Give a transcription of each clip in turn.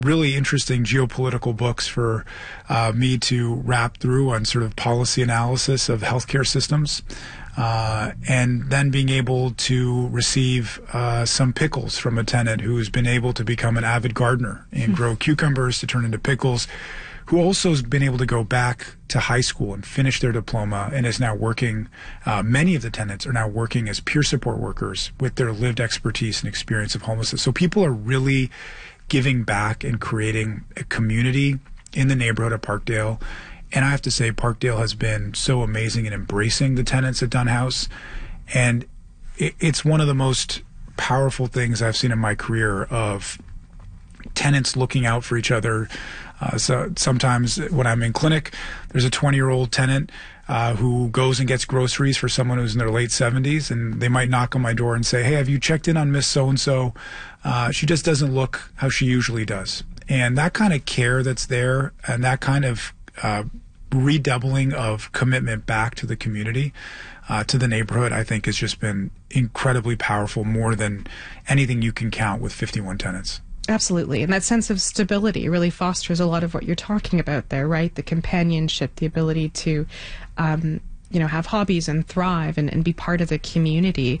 really interesting geopolitical books for me to wrap through on sort of policy analysis of healthcare systems. And then being able to receive some pickles from a tenant who's been able to become an avid gardener and grow cucumbers to turn into pickles, who also has been able to go back to high school and finish their diploma and is now working. Many of the tenants are now working as peer support workers with their lived expertise and experience of homelessness. So people are really giving back and creating a community in the neighborhood of Parkdale. And I have to say, Parkdale has been so amazing in embracing the tenants at Dunn House. And it's one of the most powerful things I've seen in my career of tenants looking out for each other. So sometimes when I'm in clinic, there's a 20-year-old tenant who goes and gets groceries for someone who's in their late 70s, and they might knock on my door and say, "Hey, have you checked in on Miss So-and-so? She just doesn't look how she usually does." And that kind of care that's there and that kind of redoubling of commitment back to the community, to the neighborhood, I think has just been incredibly powerful, more than anything you can count with 51 tenants. Absolutely. And that sense of stability really fosters a lot of what you're talking about there, right? The companionship, the ability to, have hobbies and thrive and be part of the community.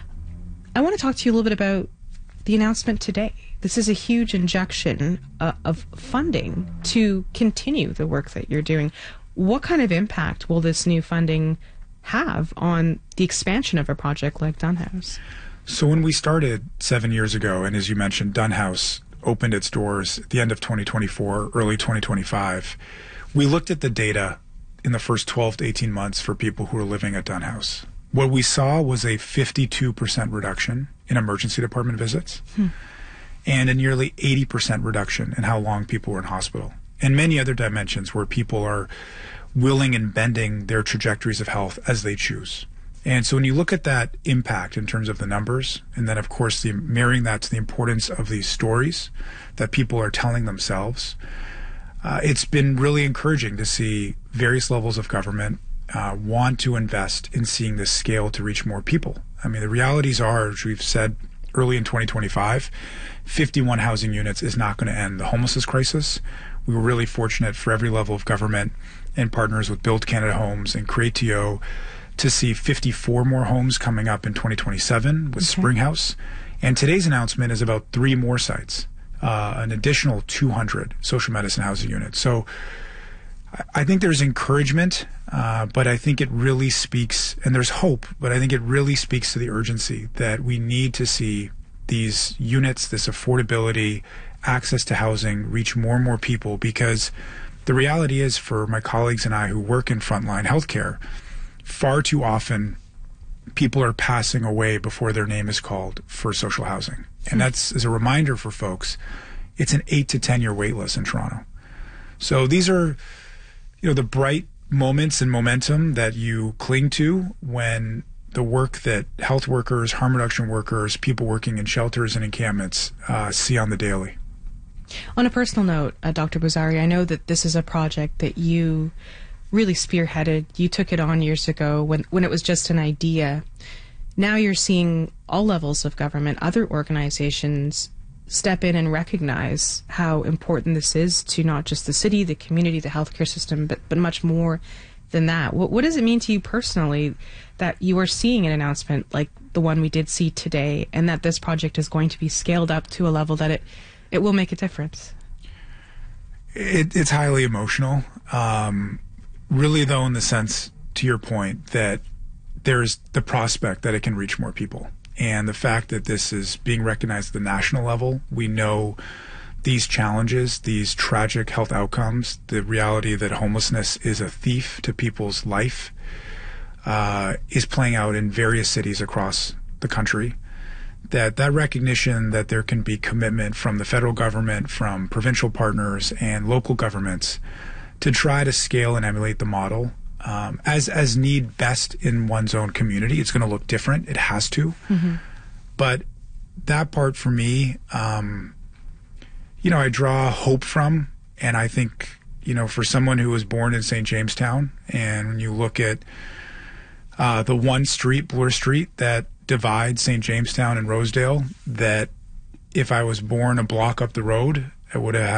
I want to talk to you a little bit about the announcement today. This is a huge injection of funding to continue the work that you're doing. What kind of impact will this new funding have on the expansion of a project like Dunn House? So when we started 7 years ago, and as you mentioned, Dunn House opened its doors at the end of 2024, early 2025, we looked at the data in the first 12 to 18 months for people who were living at Dunn House. What we saw was a 52% reduction in emergency department visits and a nearly 80% reduction in how long people were in hospital, and many other dimensions where people are willing and bending their trajectories of health as they choose. And so when you look at that impact in terms of the numbers, and then, of course, marrying that to the importance of these stories that people are telling themselves, it's been really encouraging to see various levels of government want to invest in seeing this scale to reach more people. I mean, the realities are, as we've said early in 2025, 51 housing units is not going to end the homelessness crisis. We were really fortunate for every level of government and partners with Build Canada Homes and Creatio to see 54 more homes coming up in 2027 with Springhouse. And today's announcement is about 3 more sites, an additional 200 social medicine housing units. So I think there's encouragement, but I think it really speaks, and there's hope, but I think it really speaks to the urgency that we need to see these units, this affordability, access to housing reach more and more people, because the reality is, for my colleagues and I who work in frontline healthcare, far too often people are passing away before their name is called for social housing. And that's, as a reminder for folks, it's an 8 to 10 year wait list in Toronto. So these are, the bright moments and momentum that you cling to when the work that health workers, harm reduction workers, people working in shelters and encampments see on the daily. On a personal note, Dr. Bouzari, I know that this is a project that you really spearheaded. You took it on years ago when it was just an idea. Now you're seeing all levels of government, other organizations step in and recognize how important this is to not just the city, the community, the healthcare system, but much more than that. What does it mean to you personally that you are seeing an announcement like the one we did see today, and that this project is going to be scaled up to a level that it will make a difference? It's highly emotional. Really, though, in the sense, to your point, that there's the prospect that it can reach more people. And the fact that this is being recognized at the national level, we know these challenges, these tragic health outcomes, the reality that homelessness is a thief to people's life, is playing out in various cities across the country. That recognition that there can be commitment from the federal government, from provincial partners and local governments to try to scale and emulate the model as need best in one's own community. It's going to look different. It has to. But that part for me, I draw hope from. And I think, for someone who was born in St. Jamestown, and when you look at the one street, Bloor Street, that divides St. Jamestown and Rosedale, that if I was born a block up the road, I would have